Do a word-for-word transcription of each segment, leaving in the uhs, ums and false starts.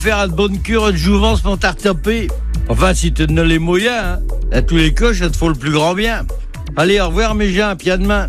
Faire une bonne cure de jouvence pour t'artaper. Enfin, si tu donnes les moyens, hein. À tous les coches, ça te faut le plus grand bien. Allez, au revoir mes gens, puis à demain.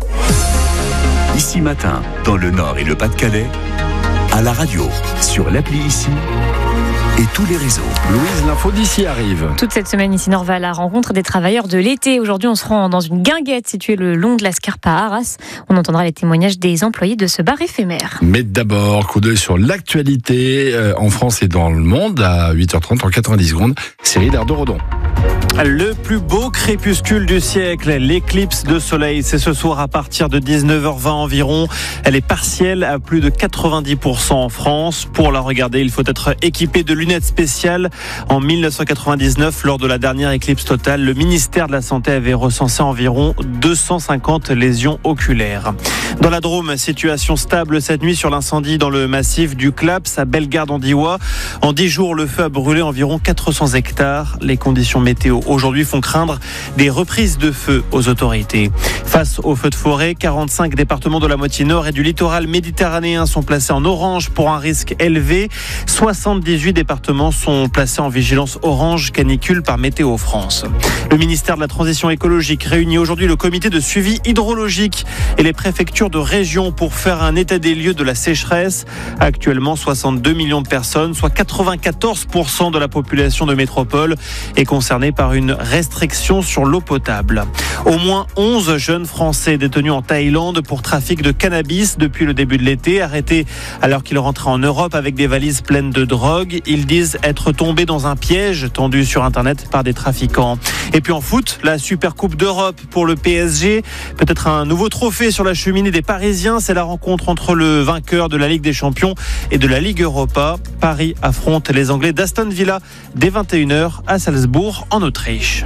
Ici Matin, dans le Nord et le Pas-de-Calais, à la radio, sur l'appli Ici et tous les réseaux. Louise, l'info d'ici arrive. Toute cette semaine, ici Nord va à la rencontre des travailleurs de l'été. Aujourd'hui, on se rend dans une guinguette située le long de la Scarpe à Arras. On entendra les témoignages des employés de ce bar éphémère. Mais d'abord, coup d'œil sur l'actualité euh, en France et dans le monde à huit heures trente en quatre-vingt-dix secondes. Cyril Erdorodon. Le plus beau crépuscule du siècle, l'éclipse de soleil, c'est ce soir à partir de dix-neuf heures vingt environ. Elle est partielle à plus de quatre-vingt-dix pour cent en France. Pour la regarder, il faut être équipé de lunettes spéciales. En dix-neuf cent quatre-vingt-dix-neuf, lors de la dernière éclipse totale, le ministère de la Santé avait recensé environ deux cent cinquante lésions oculaires. Dans la Drôme, situation stable cette nuit sur l'incendie dans le massif du Claps à Bellegarde-en-Diois. En dix jours, le feu a brûlé environ quatre cents hectares. Les conditions météo aujourd'hui font craindre des reprises de feu aux autorités. Face aux feux de forêt, quarante-cinq départements de la moitié nord et du littoral méditerranéen sont placés en orange pour un risque élevé. soixante-dix-huit départements sont placés en vigilance orange canicule par Météo France. Le ministère de la Transition écologique réunit aujourd'hui le comité de suivi hydrologique et les préfectures de région pour faire un état des lieux de la sécheresse. Actuellement, soixante-deux millions de personnes, soit quatre-vingt-quatorze pour cent de la population de métropole, est concernée par une restriction sur l'eau potable. Au moins onze jeunes Français détenus en Thaïlande pour trafic de cannabis depuis le début de l'été, arrêtés alors qu'ils rentraient en Europe avec des valises pleines de drogue. Ils disent être tombés dans un piège tendu sur Internet par des trafiquants. Et puis en foot, la Super Coupe d'Europe pour le P S G. Peut-être un nouveau trophée sur la cheminée des Parisiens. C'est la rencontre entre le vainqueur de la Ligue des Champions et de la Ligue Europa. Paris affronte les Anglais d'Aston Villa dès vingt et une heures à Salzbourg en Autriche.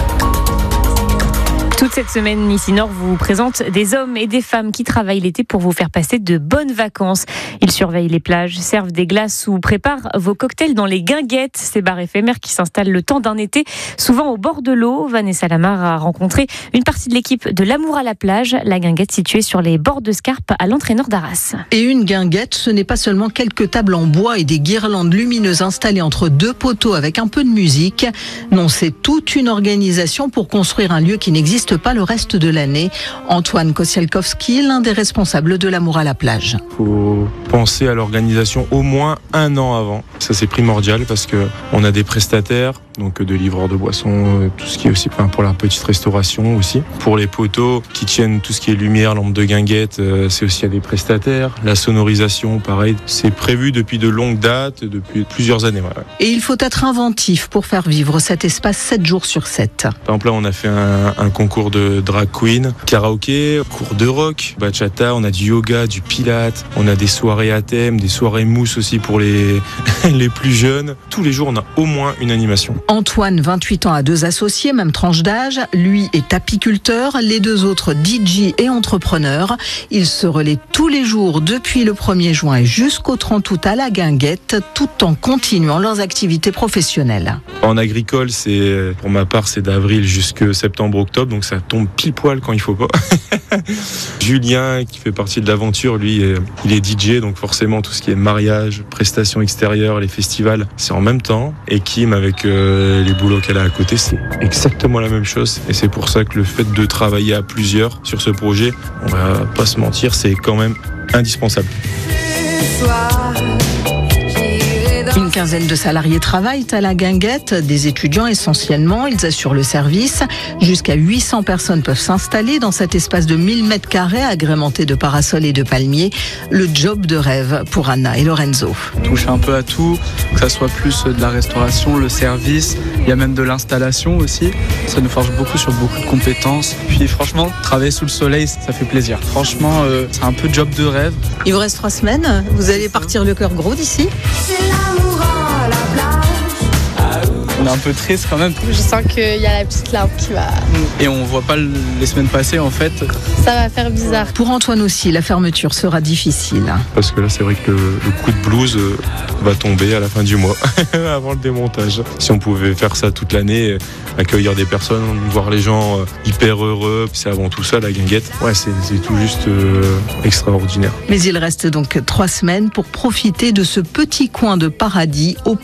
Toute cette semaine, ici Nord vous présente des hommes et des femmes qui travaillent l'été pour vous faire passer de bonnes vacances. Ils surveillent les plages, servent des glaces ou préparent vos cocktails dans les guinguettes, ces bars éphémères qui s'installent le temps d'un été, souvent au bord de l'eau. Vanessa Lamar a rencontré une partie de l'équipe de l'Amour à la plage, la guinguette située sur les bords de Scarpe à l'entraîneur d'Arras. Et une guinguette, ce n'est pas seulement quelques tables en bois et des guirlandes lumineuses installées entre deux poteaux avec un peu de musique. Non, c'est toute une organisation pour construire un lieu qui n'existe pas le reste de l'année. Antoine Kosielkowski, l'un des responsables de l'Amour à la plage. Il faut penser à l'organisation au moins un an avant. Ça, c'est primordial parce que on a des prestataires, donc de livreurs de boissons, tout ce qui est aussi pour la petite restauration aussi. Pour les poteaux qui tiennent tout ce qui est lumière, lampe de guinguette, c'est aussi à des prestataires. La sonorisation, pareil, c'est prévu depuis de longues dates, depuis plusieurs années. Ouais. Et il faut être inventif pour faire vivre cet espace sept jours sur sept. Par exemple, là, on a fait un, un concours de drag queen, karaoké, cours de rock, bachata, on a du yoga, du pilates, on a des soirées à thème, des soirées mousse aussi pour les, les plus jeunes. Tous les jours, on a au moins une animation. Antoine, vingt-huit ans, a deux associés, même tranche d'âge. Lui est apiculteur, les deux autres D J et entrepreneurs. Ils se relaient tous les jours depuis le premier juin et jusqu'au trente août à la guinguette, tout en continuant leurs activités professionnelles. En agricole, c'est, pour ma part, c'est d'avril jusqu'à septembre-octobre, donc ça tombe pile poil quand il faut pas. Julien, qui fait partie de l'aventure, lui, il est D J, donc forcément tout ce qui est mariage, prestations extérieures, les festivals, c'est en même temps. Et Kim, avec euh, les boulots qu'elle a à côté, c'est exactement la même chose. Et c'est pour ça que le fait de travailler à plusieurs sur ce projet, on va pas se mentir, c'est quand même indispensable. Une quinzaine de salariés travaillent à la guinguette, des étudiants essentiellement, ils assurent le service. Jusqu'à huit cents personnes peuvent s'installer dans cet espace de mille mètres carrés agrémenté de parasols et de palmiers. Le job de rêve pour Anna et Lorenzo. On touche un peu à tout, que ça soit plus de la restauration, le service, il y a même de l'installation aussi. Ça nous forge beaucoup sur beaucoup de compétences. Puis franchement, travailler sous le soleil, ça fait plaisir. Franchement, euh, c'est un peu job de rêve. Il vous reste trois semaines, vous allez partir le cœur gros d'ici. On est un peu triste quand même. Je sens qu'il y a la petite larme qui va... Et on voit pas les semaines passer en fait. Ça va faire bizarre. Pour Antoine aussi, la fermeture sera difficile. Parce que là, c'est vrai que le, le coup de blues va tomber à la fin du mois, avant le démontage. Si on pouvait faire ça toute l'année, accueillir des personnes, voir les gens hyper heureux, c'est avant tout ça la guinguette. Ouais, c'est, c'est tout juste euh, extraordinaire. Mais il reste donc trois semaines pour profiter de ce petit coin de paradis au